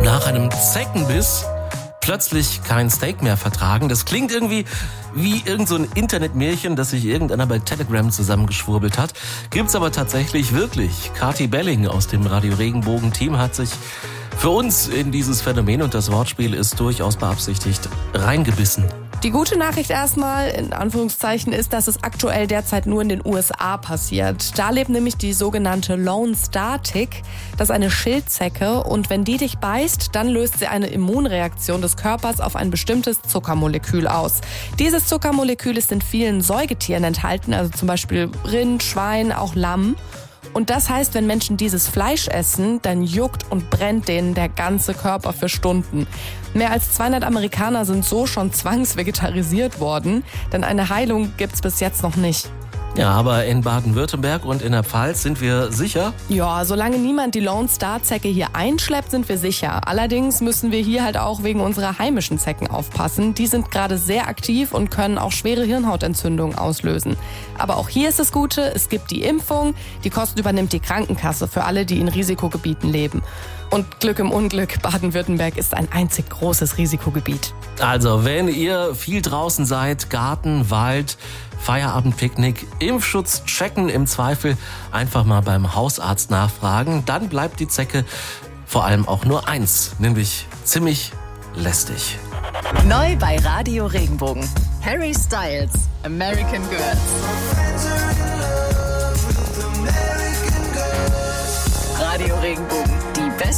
nach einem Zeckenbiss plötzlich kein Steak mehr vertragen. Das klingt irgendwie wie irgend so ein Internetmärchen, das sich irgendeiner bei Telegram zusammengeschwurbelt hat. Gibt's aber tatsächlich wirklich. Kathi Belling aus dem Radio Regenbogen Team hat sich für uns in dieses Phänomen, und das Wortspiel ist durchaus beabsichtigt, reingebissen. Die gute Nachricht erstmal, in Anführungszeichen, ist, dass es aktuell derzeit nur in den USA passiert. Da lebt nämlich die sogenannte Lone Star Tick. Das ist eine Schildzecke und wenn die dich beißt, dann löst sie eine Immunreaktion des Körpers auf ein bestimmtes Zuckermolekül aus. Dieses Zuckermolekül ist in vielen Säugetieren enthalten, also zum Beispiel Rind, Schwein, auch Lamm. Und das heißt, wenn Menschen dieses Fleisch essen, dann juckt und brennt denen der ganze Körper für Stunden. Mehr als 200 Amerikaner sind so schon zwangsvegetarisiert worden, denn eine Heilung gibt's bis jetzt noch nicht. Ja, aber in Baden-Württemberg und in der Pfalz sind wir sicher? Ja, solange niemand die Lone Star Zecke hier einschleppt, sind wir sicher. Allerdings müssen wir hier halt auch wegen unserer heimischen Zecken aufpassen. Die sind gerade sehr aktiv und können auch schwere Hirnhautentzündungen auslösen. Aber auch hier ist das Gute, es gibt die Impfung. Die Kosten übernimmt die Krankenkasse für alle, die in Risikogebieten leben. Und Glück im Unglück, Baden-Württemberg ist ein einzig großes Risikogebiet. Also, wenn ihr viel draußen seid, Garten, Wald, Feierabendpicknick, Impfschutz checken, im Zweifel einfach mal beim Hausarzt nachfragen. Dann bleibt die Zecke vor allem auch nur eins, nämlich ziemlich lästig. Neu bei Radio Regenbogen. Harry Styles, American Girls. Radio Regenbogen, die